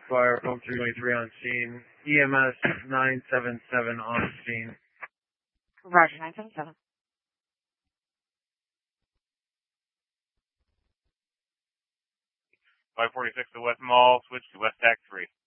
fire, Home 323 on scene. EMS 977 on scene. Roger, 977. 546 to West Mall, switch to West Tax 3.